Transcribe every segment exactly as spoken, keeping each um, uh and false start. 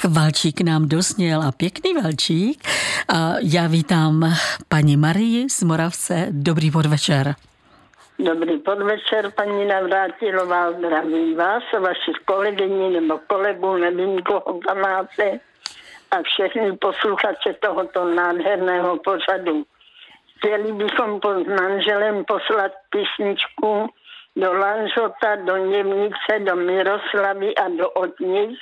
Tak valčík nám dosněl a pěkný valčík. A já vítám paní Marii z Moravce. Dobrý podvečer. Dobrý podvečer, paní Navrátilová, zdravím vás a vašich kolegyní nebo kolegů, nevím, koho tam máte, a všechny posluchače tohoto nádherného pořadu. Chtěli bychom pod manželem poslat písničku do Lanžota, do Něvnice, do Miroslavy a do Otnic.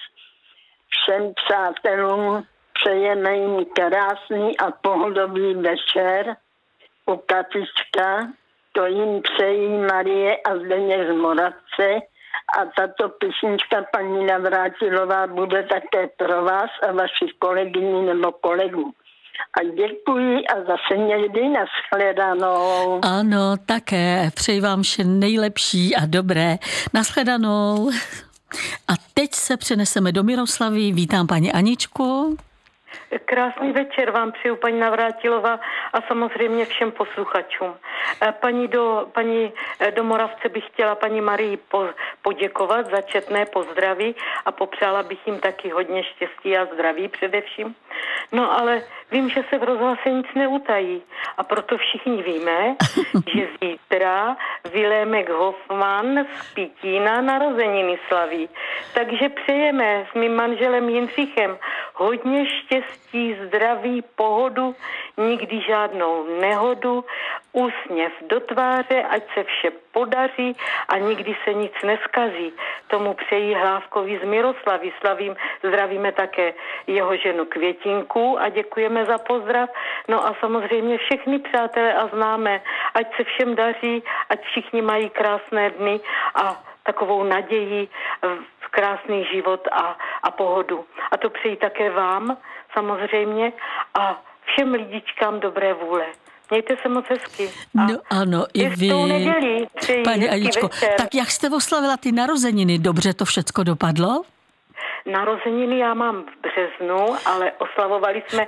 Všem přátelům přejeme jim krásný a pohodový večer u Kapička. To jim přejí Marie a Zdeněk z Moravce. A tato písnička, paní Navrátilová, bude také pro vás a vašich kolegyní nebo kolegů. A děkuji a zase někdy nashledanou. Ano, také. Přeji vám vše nejlepší a dobré. Nashledanou. A teď se přeneseme do Miroslavy. Vítám paní Aničku. Krásný večer vám přeju, paní Navrátilová, a samozřejmě všem posluchačům. Paní do, paní do Moravce bych chtěla paní Marii po, poděkovat za četné pozdraví a popřála bych jim taky hodně štěstí a zdraví především. No ale vím, že se v rozhlase nic neutají a proto všichni víme, že zítra Vilémek Hoffman z Pitína narozeniny slaví. Takže přejeme s mým manželem Jindřichem hodně štěstí, zdraví, pohodu, nikdy žádnou nehodu, úsměv do tváře, ať se vše podaří a nikdy se nic neskazí. Tomu přejí Hlávkovi z Miroslavy. Slavím, zdravíme také jeho ženu Květinku a děkujeme za pozdrav. No a samozřejmě všechny přátelé a známé, ať se všem daří, ať všichni mají krásné dny a takovou naději v krásný život a, a pohodu. A to přeji také vám, samozřejmě, a všem lidičkám dobré vůle. Mějte se moc hezky. A no ano, i vy, nedělí, paní Aničko. Tak jak jste oslavila ty narozeniny? Dobře to všecko dopadlo? Narozeniny já mám v březnu, ale oslavovali jsme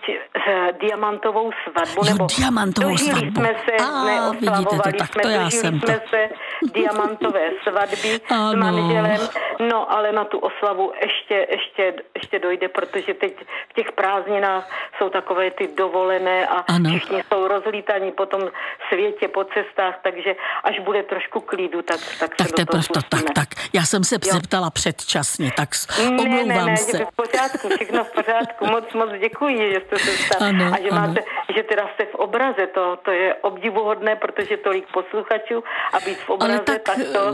diamantovou svatbu. Jo, nebo diamantovou svatbu. jsme se, A, neoslavovali vidíte to, tak jsme, to já dožili jsem jsme to. se diamantové svatby ano. s manželem. No, ale na tu oslavu ještě, ještě, ještě dojde, protože teď v těch prázdninách jsou takové ty dovolené a ano. všichni jsou rozlítaní po tom světě, po cestách, takže až bude trošku klidu, tak, tak, Tak se do toho to, tak, tak. Já jsem se zeptala předčasně, tak omlouvám ne, ne, ne, se. v pořádku, všechno v pořádku. Moc, moc děkuji, že jste se stali. Ano, a že ano. máte, že teda jste v obraze, to, to je obdivuhodné, protože tolik posluchačů a být v obraze, Ale tak, tak to...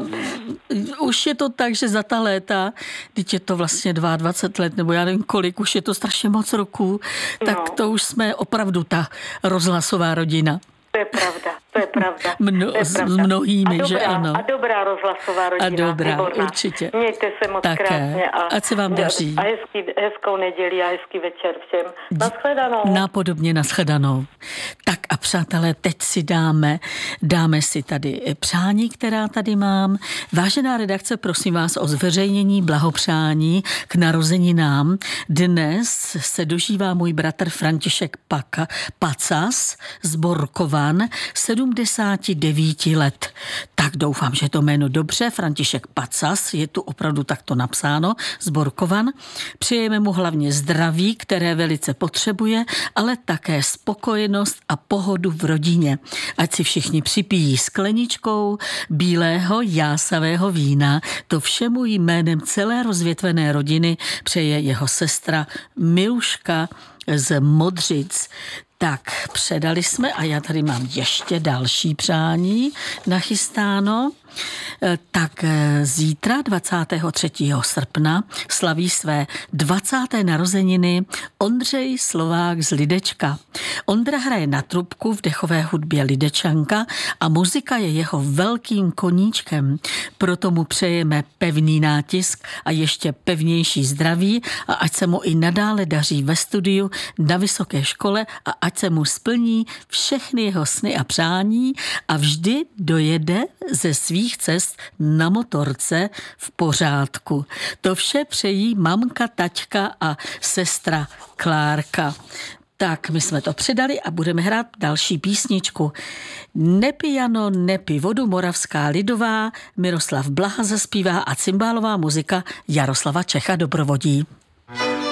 už je to tak, že za ta léta, teď je to vlastně dvacet dva let, nebo já nevím kolik, už je to strašně moc roků, tak No. to už jsme opravdu ta rozhlasová rodina. To je pravda, to je pravda. Mno, to je s pravda. mnohými, a dobrá, že ano. A dobrá rozhlasová rodina. A dobrá, výborná. určitě. Mějte se moc Také. krásně. A, Ať se vám daří. A hezký, hezkou neděli a hezký večer všem. Naschledanou. Napodobně nashledanou. Tak a přátelé, teď si dáme, dáme si tady přání, která tady mám. Vážená redakce, prosím vás o zveřejnění blahopřání k narozeninám. Dnes se dožívá můj bratr František Paka, Pacas z Borkovan, sedmdesát devět let. Tak doufám, že to jméno dobře. František Pacas, je tu opravdu takto napsáno, z Borkovan. Přejeme mu hlavně zdraví, které velice potřebuje, ale také spokojenost a pohodu v rodině. Ať si všichni připijí skleničkou bílého jásavého vína. To všemu jménem celé rozvětvené rodiny přeje jeho sestra Miluška z Modřic. Tak, předali jsme a já tady mám ještě další přání nachystáno. Tak zítra dvacátého třetího srpna slaví své dvacáté narozeniny Ondřej Slovák z Lidečka. Ondra hraje na trubku v dechové hudbě Lidečanka a muzika je jeho velkým koníčkem. Proto mu přejeme pevný nátisk a ještě pevnější zdraví a ať se mu i nadále daří ve studiu, na vysoké škole a ať se mu splní všechny jeho sny a přání a vždy dojede ze svých cest na motorce v pořádku. To vše přejí mamka, taťka a sestra Klárka. Tak, my jsme to předali a budeme hrát další písničku. Nepi Jano, nepi vodu, moravská lidová, Miroslav Blaha zaspívá a cymbálová muzika Jaroslava Čecha doprovodí.